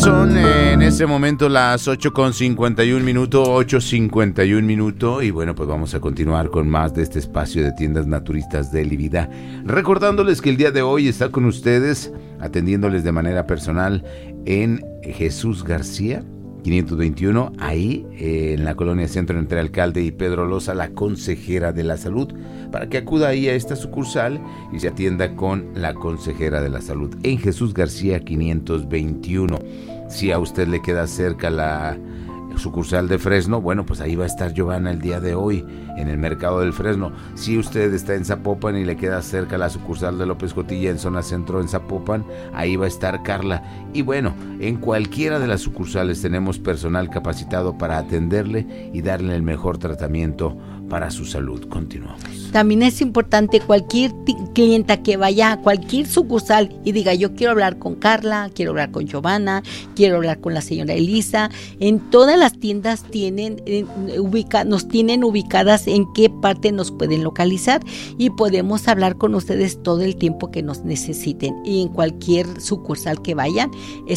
Son en ese momento las 8:51 minutos, y bueno, pues vamos a continuar con más de este espacio de tiendas naturistas de Livida, recordándoles que el día de hoy está con ustedes, atendiéndoles de manera personal en Jesús García 521, ahí en la colonia Centro, entre Alcalde y Pedro Loza, la consejera de la salud, para que acuda ahí a esta sucursal y se atienda con la consejera de la salud en Jesús García 521. Si a usted le queda cerca la sucursal de Fresno, bueno, pues ahí va a estar Giovanna el día de hoy en el mercado del Fresno. Si usted está en Zapopan y le queda cerca la sucursal de López Cotilla en zona centro en Zapopan, ahí va a estar Carla. Y bueno, en cualquiera de las sucursales tenemos personal capacitado para atenderle y darle el mejor tratamiento para su salud. Continuamos. También es importante cualquier clienta que vaya a cualquier sucursal y diga: yo quiero hablar con Carla, quiero hablar con Giovanna, quiero hablar con la señora Elisa. En todas las tiendas nos tienen ubicadas en qué parte nos pueden localizar y podemos hablar con ustedes todo el tiempo que nos necesiten. Y en cualquier sucursal que vayan,